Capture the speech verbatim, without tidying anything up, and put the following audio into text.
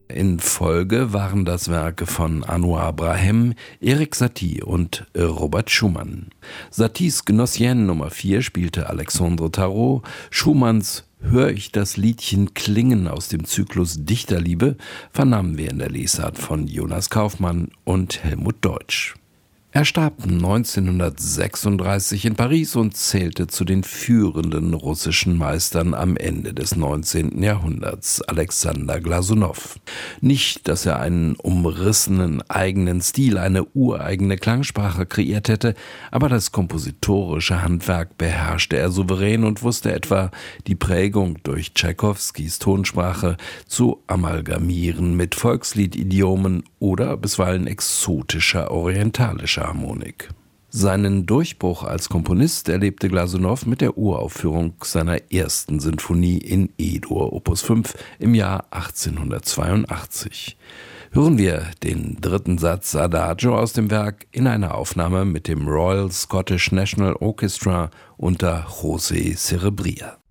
In Folge waren das Werke von Anouar Brahim, Erik Satie und Robert Schumann. Saties Gnossienne Nummer vier spielte Alexandre Tarot, Schumanns Hör ich das Liedchen klingen aus dem Zyklus Dichterliebe vernahmen wir in der Lesart von Jonas Kaufmann und Helmut Deutsch. Er starb neunzehnhundertsechsunddreißig in Paris und zählte zu den führenden russischen Meistern am Ende des neunzehnten Jahrhunderts, Alexander Glasunow. Nicht, dass er einen umrissenen eigenen Stil, eine ureigene Klangsprache kreiert hätte, aber das kompositorische Handwerk beherrschte er souverän und wusste etwa, die Prägung durch Tschaikowskis Tonsprache zu amalgamieren mit Volksliedidiomen oder bisweilen exotischer orientalischer Harmonik. Seinen Durchbruch als Komponist erlebte Glasunow mit der Uraufführung seiner ersten Sinfonie in E-Dur, Opus fünf, im Jahr achtzehnhundertzweiundachtzig. Hören wir den dritten Satz Adagio aus dem Werk in einer Aufnahme mit dem Royal Scottish National Orchestra unter José Cerebria.